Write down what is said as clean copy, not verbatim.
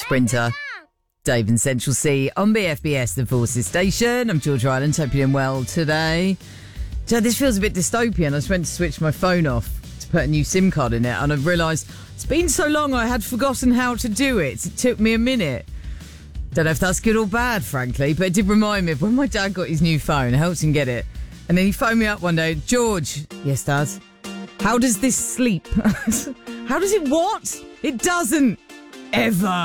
Sprinter. Dave and Central C on BFBS, the Forces Station. I'm George Ryland. Hope you're doing well today. So this feels a bit dystopian. I just went to switch my phone off to put a new SIM card in it, and I've realised it's been so long I had forgotten how to do it. It took me a minute. Don't know if that's good or bad, frankly, but it did remind me of when my dad got his new phone. I helped him get it. And then he phoned me up one day. George. Yes, Dad. How does this sleep? How does it what? It doesn't. Ever.